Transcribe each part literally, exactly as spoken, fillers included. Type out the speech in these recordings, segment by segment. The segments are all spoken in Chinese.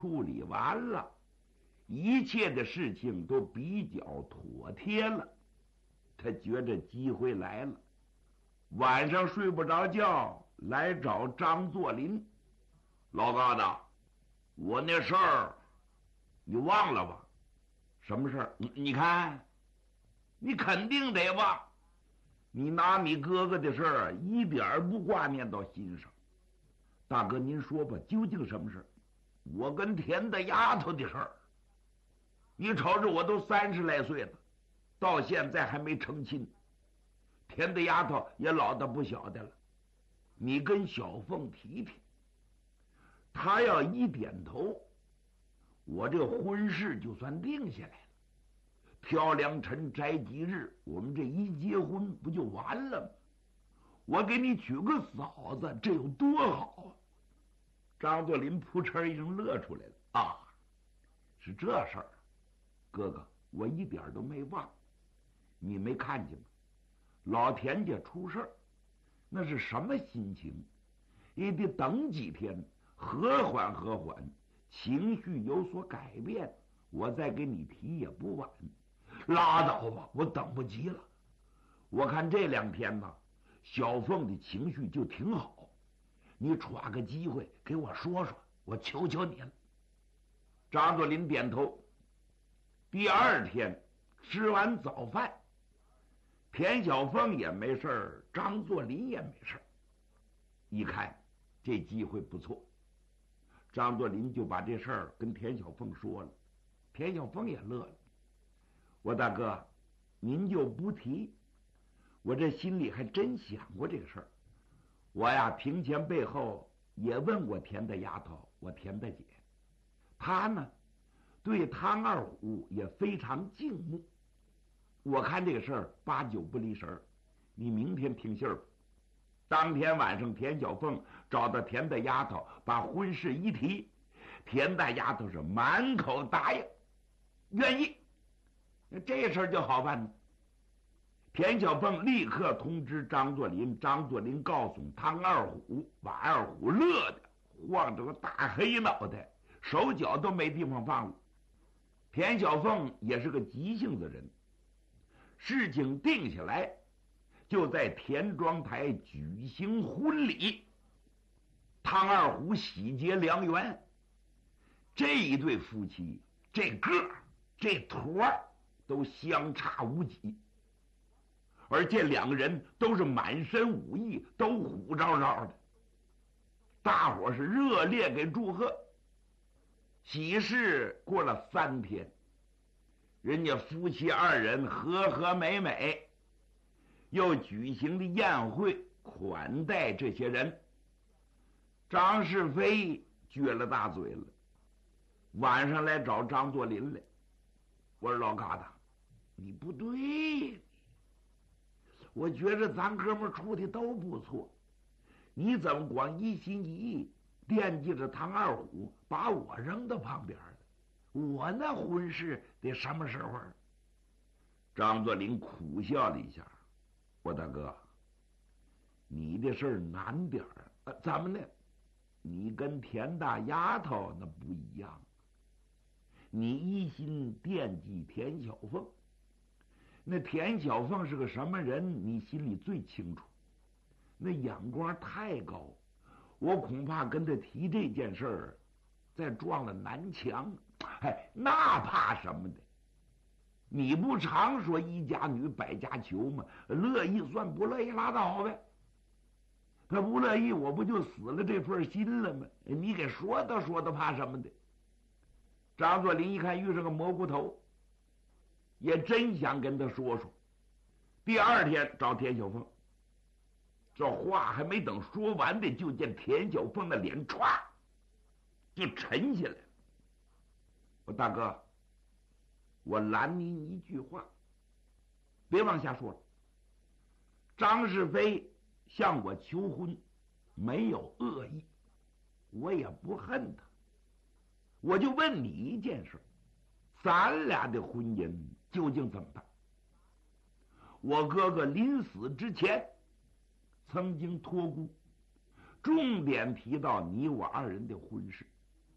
处理完了，一切的事情都比较妥帖了，他觉着机会来了，晚上睡不着觉，来找张作霖。老疙瘩，我那事儿你忘了吧？什么事儿？你你看，你肯定得忘。你拿你哥哥的事儿一点儿不挂念到心上。大哥，您说吧，究竟什么事儿？我跟田大丫头的事儿。你瞅着我都三十来岁了，到现在还没成亲。田大丫头也老的不小的了，你跟小凤提提，她要一点头，我这婚事就算定下来了。挑良辰摘吉日，我们这一结婚不就完了吗？我给你娶个嫂子，这有多好啊！张作霖扑哧一声乐出来了。啊，是这事儿，哥哥，我一点都没忘。你没看见吗？老田家出事儿，那是什么心情？也得等几天，和缓和缓，情绪有所改变，我再给你提也不晚。拉倒吧，我等不及了。我看这两天呢，小凤的情绪就挺好，你抓个机会给我说说，我求求你了。张作霖点头。第二天吃完早饭，田小凤也没事儿，张作霖也没事儿。一看这机会不错，张作霖就把这事儿跟田小凤说了。田小凤也乐了。我大哥，您就不提，我这心里还真想过这个事儿。我呀，屏前背后也问过田大丫头，我田大姐，她呢对汤二虎也非常敬慕。我看这个事儿八九不离十，你明天听信儿吧。当天晚上，田小凤找到田大丫头，把婚事一提，田大丫头是满口答应，愿意。这事儿就好办了。田小凤立刻通知张作霖，张作霖告诉汤二虎，把二虎乐的晃着个大黑脑袋，手脚都没地方放了。田小凤也是个急性子人，事情定下来，就在田庄台举行婚礼。汤二虎喜结良缘，这一对夫妻，这个这坨都相差无几，而这两个人都是满身武艺，都虎昭昭的，大伙是热烈给祝贺。喜事过了三天，人家夫妻二人和和美美，又举行的宴会款待这些人。张世飞撅了大嘴了，晚上来找张作霖来。我说老疙瘩，你不对呀，我觉着咱哥们处的都不错，你怎么光一心一意惦记着唐二虎，把我扔到旁边了？我那婚事得什么时候？张作霖苦笑了一下，我大哥，你的事儿难点儿啊，怎么呢？你跟田大丫头那不一样，你一心惦记田小凤，那田小凤是个什么人，你心里最清楚，那眼光太高，我恐怕跟他提这件事儿，再撞了南墙，哎，那怕什么的？你不常说一家女百家求吗？乐意算不乐意拉倒呗。他不乐意，我不就死了这份心了吗？你给说道说道，怕什么的？张作霖一看遇上个蘑菇头，也真想跟他说说。第二天找田小凤，这话还没等说完的，就见田小凤的脸歘就沉下来了。我大哥，我拦您一句话，别往下说了。张世飞向我求婚，没有恶意，我也不恨他。我就问你一件事，咱俩的婚姻究竟怎么办？我哥哥临死之前曾经托孤，重点提到你我二人的婚事。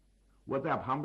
我在旁边。